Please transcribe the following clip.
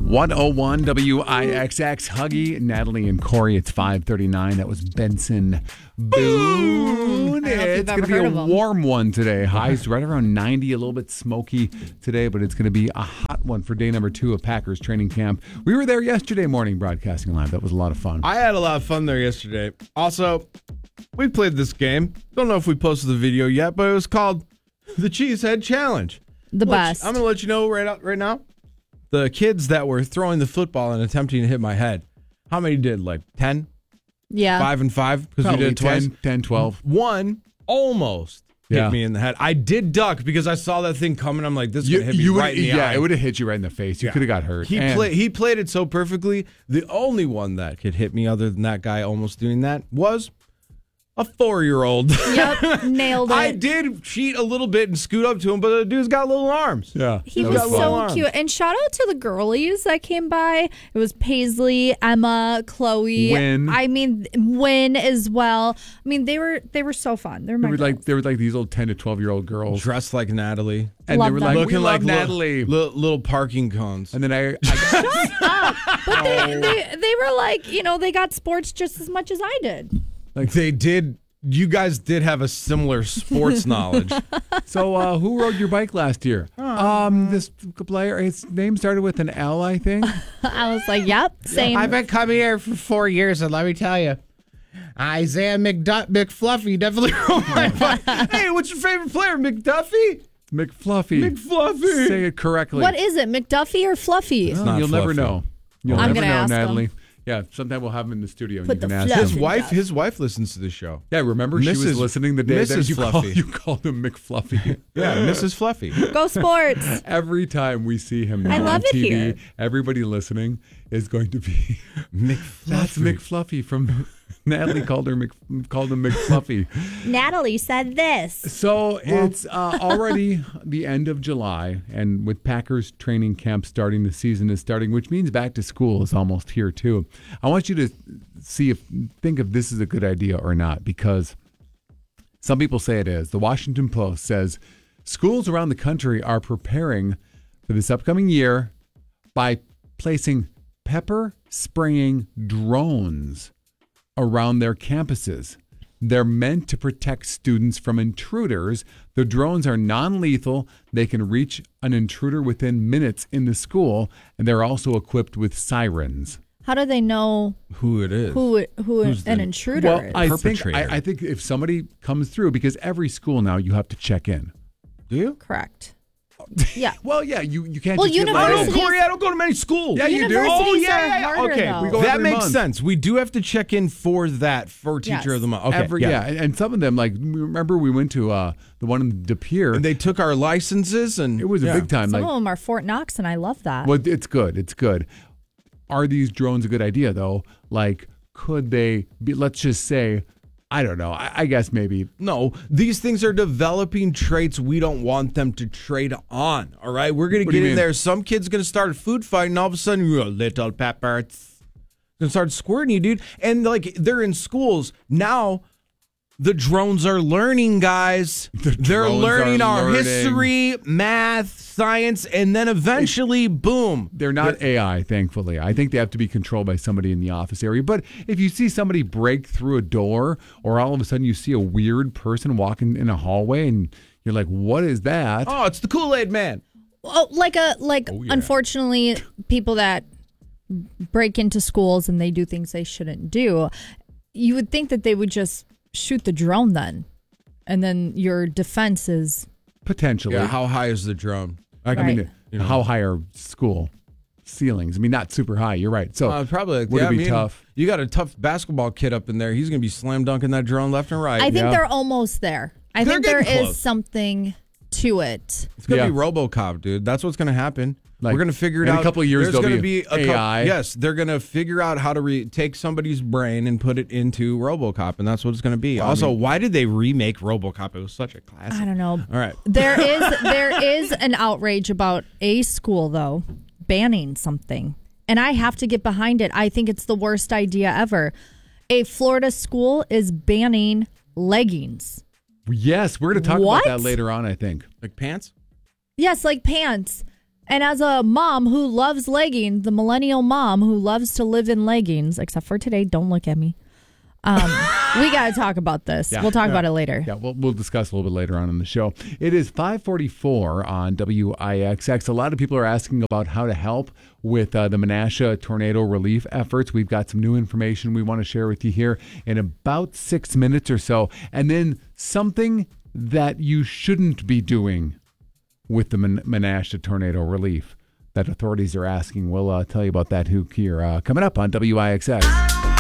101 WIXX. Huggy, Natalie, and Corey. It's 5:39. That was Benson Boone. It's going to be a warm one today. Highs right around 90, a little bit smoky today, but it's going to be a hot one for day number 2 of Packers training camp. We were there yesterday morning broadcasting live. That was a lot of fun. I had a lot of fun there yesterday. Also, we played this game. Don't know if we posted the video yet, but it was called the Cheesehead Challenge. The best. I'm going to let you know right now. The kids that were throwing the football and attempting to hit my head, how many did? Like 10? Yeah. 5 and 5? Because we Probably did it twice. 10, 12. One almost hit me in the head. I did duck because I saw that thing coming. I'm like, this is going to hit me right in the eye. Yeah, it would have hit you right in the face. You could have got hurt. He played it so perfectly. The only one that could hit me other than that guy almost doing that was a 4-year-old. Yep, nailed it. I did cheat a little bit and scoot up to him, but the dude's got little arms. Yeah. He was so cute. And shout out to the girlies that came by. It was Paisley, Emma, Chloe. Wynn. I mean, Wynn as well. I mean, they were so fun. They were like these old 10 to 12-year-old girls. Dressed like Natalie. And Love they were them. like, looking we like love Natalie. Little parking cones. And then But they were like, they got sports just as much as I did. Like they did. You guys did have a similar sports knowledge. So who rode your bike last year? This player, his name started with an L, I think. I was like, yep, same. I've been coming here for 4 years, and let me tell you, Isaiah McFluffy definitely rode my bike. Hey, what's your favorite player, McDuffie? McFluffy. McFluffy. Say it correctly. What is it, McDuffie or Fluffy? Well, you'll never know. You'll I'm never gonna know, ask him. Natalie. Yeah, sometime we'll have him in the studio and Put you can the ask fluff him. His wife listens to the show. Yeah, remember she was Mrs. listening the day that Mrs. Fluffy. you called him McFluffy. Yeah, Mrs. Fluffy. Go sports. Every time we see him now I love on it TV, here. everybody listeing is going to be McFluffy. That's McFluffy from Natalie called him McFluffy. Natalie said this. So it's already the end of July, and with Packers training camp starting, the season is starting, which means back to school is almost here too. I want you to think if this is a good idea or not, because some people say it is. The Washington Post says schools around the country are preparing for this upcoming year by placing pepper spraying drones around their campuses. They're meant to protect students from intruders. The drones are non-lethal. They can reach an intruder within minutes in the school, and they're also equipped with sirens. How do they know Who it is? who Who's an the- intruder Well, is? I think if somebody comes through, because every school now you have to check in. Do you? Correct. Yeah. Well, yeah, you can't. Well, just get let I in. don't, universities- Corey, I don't go to many schools. Yeah, you do. Universities are harder, Okay, though. We go that every makes month. sense. We do have to check in for that for Teacher Yes. of the Month. Okay, And some of them, like remember we went to the one in De Pere. And they took our licenses, and It was a big time. Some Like, of them are Fort Knox, and I love that. well, it's good. It's good. Are these drones a good idea though? Like, could they be? Let's just say, I don't know. I guess maybe. No, these things are developing traits we don't want them to trade on. All right, we're gonna What do get you in mean? there. Some kid's gonna start a food fight, and all of a sudden, you're a little pepper. Gonna start squirting you, dude. And like they're in schools now. The drones are learning, guys. They're drones learning are our learning. history, math, science, and then eventually, boom. They're not AI, thankfully. I think they have to be controlled by somebody in the office area. But if you see somebody break through a door, or all of a sudden you see a weird person walking in a hallway, and you're like, "What is that?" Oh, it's the Kool-Aid Man. Oh, yeah. Unfortunately, people that break into schools and they do things they shouldn't do, you would think that they would just shoot the drone then, and then your defense is Potentially. Yeah, how high is the drone? I mean, Right. how high are school ceilings? I mean, not super high. You're right. So Probably. would it be I mean, tough? You got a tough basketball kid up in there. He's going to be slam dunking that drone left and right. I think Yeah. they're almost there. I They're think there getting is close. something to it. It's going to Yeah. be RoboCop, dude. That's what's going to happen. Like, We're going to figure it in out. a couple of years, There's there'll gonna be a couple- AI. Yes, they're going to figure out how to take somebody's brain and put it into RoboCop, and that's what it's going to be. Also, why did they remake RoboCop? It was such a classic. I don't know. All right. There is an outrage about a school though banning something, and I have to get behind it. I think it's the worst idea ever. A Florida school is banning leggings. Yes, we're going to talk What? about that later on, I think. Like pants? Yes, like pants. And as a mom who loves leggings, the millennial mom who loves to live in leggings, except for today, don't look at me. We got to talk about this. Yeah. We'll talk about it later. Yeah, we'll discuss a little bit later on in the show. It is 5:44 on WIXX. A lot of people are asking about how to help with the Menasha tornado relief efforts. We've got some new information we want to share with you here in about 6 minutes or so. And then something that you shouldn't be doing with the Menasha tornado relief that authorities are asking. We'll tell you about that here coming up on WIXX.